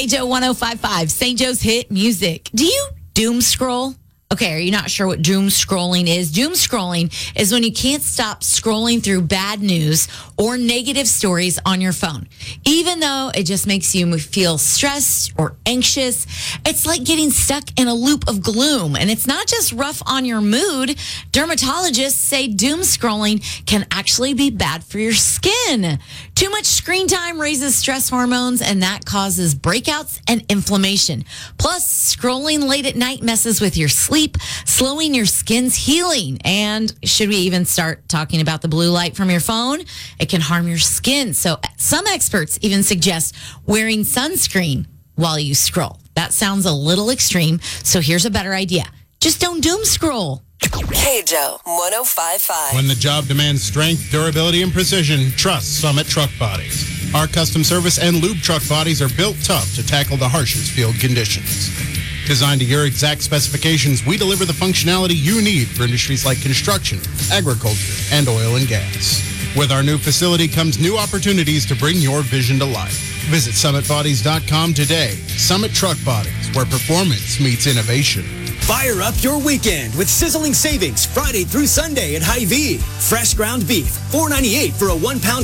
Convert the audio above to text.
Joe 105.5, St. Joe's hit music. Do you doom scroll? Okay, are you not sure what doom scrolling is? Doom scrolling is when you can't stop scrolling through bad news or negative stories on your phone. Even though it just makes you feel stressed or anxious, it's like getting stuck in a loop of gloom. And it's not just rough on your mood. Dermatologists say doom scrolling can actually be bad for your skin. Too much screen time raises stress hormones, and that causes breakouts and inflammation. Plus, scrolling late at night messes with your sleep, slowing your skin's healing. And should we even start talking about the blue light from your phone? It can harm your skin. So some experts even suggest wearing sunscreen while you scroll. That sounds a little extreme. So here's a better idea. Just don't doom scroll. Joe 105.5. When the job demands strength, durability, and precision, trust Summit Truck Bodies. Our custom service and lube truck bodies are built tough to tackle the harshest field conditions. Designed to your exact specifications, we deliver the functionality you need for industries like construction, agriculture, and oil and gas. With our new facility comes new opportunities to bring your vision to life. Visit SummitBodies.com today. Summit Truck Bodies, where performance meets innovation. Fire up your weekend with sizzling savings Friday through Sunday at Hy-Vee. Fresh ground beef, $4.98 for a 1-pound